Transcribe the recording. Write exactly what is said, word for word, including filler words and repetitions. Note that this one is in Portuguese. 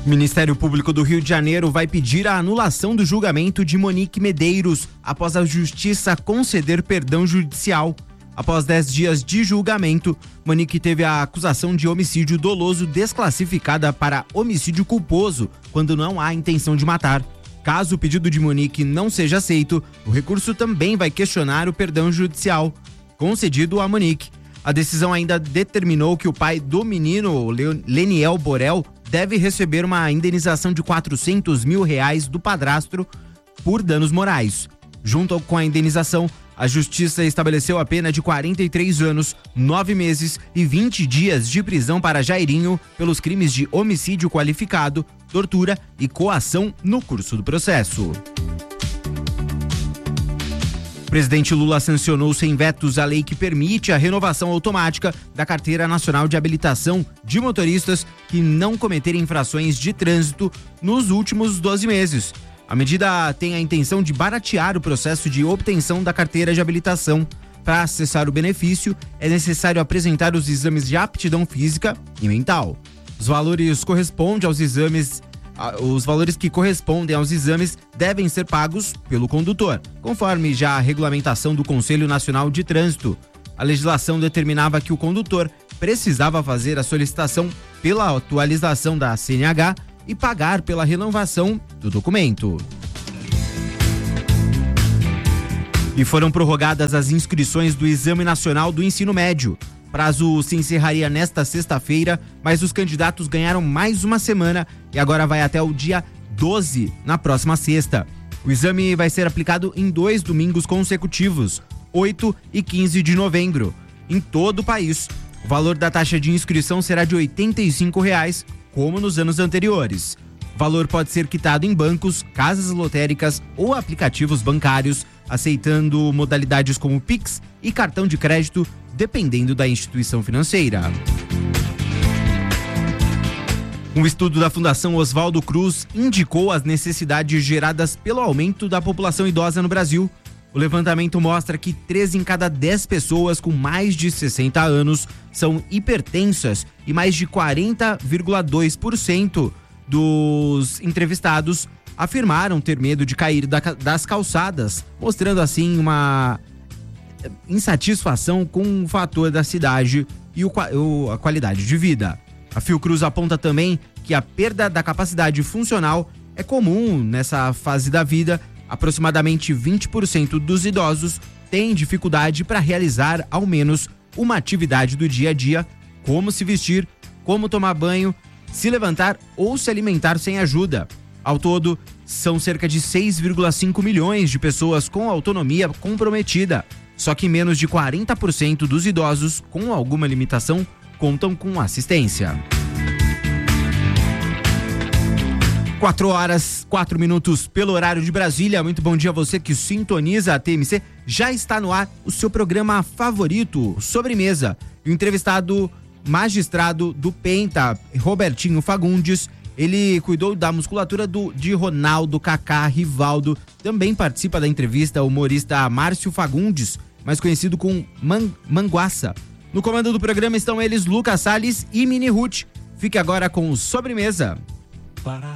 O Ministério Público do Rio de Janeiro vai pedir a anulação do julgamento de Monique Medeiros após a Justiça conceder perdão judicial. Após dez dias de julgamento, Monique teve a acusação de homicídio doloso desclassificada para homicídio culposo, quando não há intenção de matar. Caso o pedido de Monique não seja aceito, o recurso também vai questionar o perdão judicial concedido a Monique. A decisão ainda determinou que o pai do menino, Leniel Borel, deve receber uma indenização de quatrocentos mil reais do padrasto por danos morais. Junto com a indenização, a Justiça estabeleceu a pena de quarenta e três anos, nove meses e vinte dias de prisão para Jairinho pelos crimes de homicídio qualificado, tortura e coação no curso do processo. O presidente Lula sancionou sem vetos a lei que permite a renovação automática da Carteira Nacional de Habilitação de motoristas que não cometerem infrações de trânsito nos últimos doze meses. A medida tem a intenção de baratear o processo de obtenção da carteira de habilitação. Para acessar o benefício, é necessário apresentar os exames de aptidão física e mental. Os valores correspondem aos exames Os valores que correspondem aos exames devem ser pagos pelo condutor, conforme já a regulamentação do Conselho Nacional de Trânsito. A legislação determinava que o condutor precisava fazer a solicitação pela atualização da C N H e pagar pela renovação do documento. E foram prorrogadas as inscrições do Exame Nacional do Ensino Médio. Prazo se encerraria nesta sexta-feira, mas os candidatos ganharam mais uma semana e agora vai até o dia doze, na próxima sexta. O exame vai ser aplicado em dois domingos consecutivos, oito e quinze de novembro, em todo o país. O valor da taxa de inscrição será de oitenta e cinco reais, como nos anos anteriores. O valor pode ser quitado em bancos, casas lotéricas ou aplicativos bancários, aceitando modalidades como Pix e cartão de crédito, dependendo da instituição financeira. Um estudo da Fundação Oswaldo Cruz indicou as necessidades geradas pelo aumento da população idosa no Brasil. O levantamento mostra que três em cada dez pessoas com mais de sessenta anos são hipertensas e mais de quarenta vírgula dois por cento dos entrevistados afirmaram ter medo de cair da, das calçadas, mostrando assim uma insatisfação com o fator da cidade e o, a qualidade de vida. A Fiocruz aponta também que a perda da capacidade funcional é comum nessa fase da vida. Aproximadamente vinte por cento dos idosos têm dificuldade para realizar ao menos uma atividade do dia a dia, como se vestir, como tomar banho, se levantar ou se alimentar sem ajuda. Ao todo, são cerca de seis vírgula cinco milhões de pessoas com autonomia comprometida. Só que menos de quarenta por cento dos idosos com alguma limitação contam com assistência. quatro horas, quatro minutos pelo horário de Brasília. Muito bom dia a você que sintoniza a T M C. Já está no ar o seu programa favorito, Sobremesa. O entrevistado magistrado do Penta, Robertinho Fagundes, ele cuidou da musculatura do, de Ronaldo, Kaká, Rivaldo. Também participa da entrevista o humorista Márcio Fagundes, mais conhecido como Man, Manguaça. No comando do programa estão eles, Lucas Salles e Mini Ruth. Fique agora com o Sobremesa. Para